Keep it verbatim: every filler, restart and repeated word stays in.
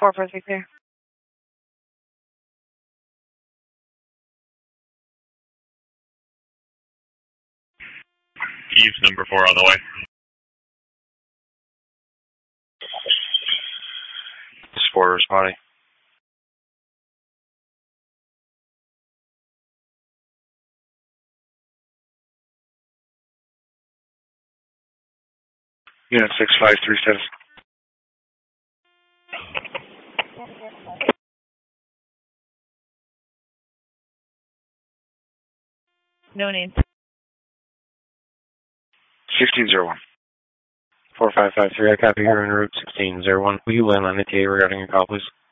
four four three clear. Eve's number four on the way. Sport responding. Unit six five three seven. No name. sixteen zero one. four five five three, I copy here en route sixteen zero one. Will you land on the T A regarding your call, please?